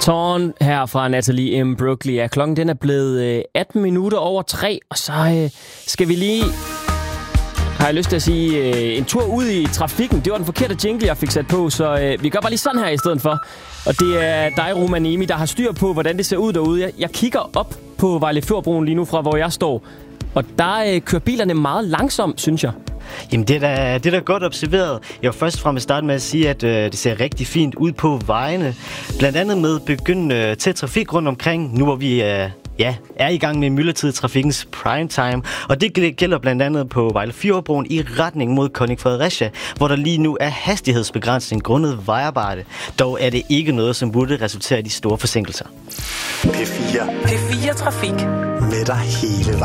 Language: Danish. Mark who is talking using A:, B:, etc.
A: Torn her fra Natalie Imbruglia. Klokken den er blevet 18 minutter over 3, og så skal vi lige, har jeg lyst til at sige, en tur ud i trafikken. Det var den forkerte jingle, jeg fik sat på, så vi gør bare lige sådan her i stedet for. Og det er dig, Romanemi, der har styr på, hvordan det ser ud derude. Jeg kigger op på Vejle-Fjord-broen lige nu fra, hvor jeg står, og der kører bilerne meget langsomt, synes jeg.
B: Jamen, det er da godt observeret. Jeg vil først og fremmest starte med at sige, at det ser rigtig fint ud på vejene. Blandt andet med begyndende tæt trafik rundt omkring, nu hvor vi er i gang med myldretid-trafikkens prime time. Og det gælder blandt andet på Vejle-Fjordbroen i retning mod Kolding-Fredericia, hvor der lige nu er hastighedsbegrænsning grundet vejarbejde. Dog er det ikke noget, som burde resultere i de store forsinkelser.
C: P4 Trafik med dig hele vejen.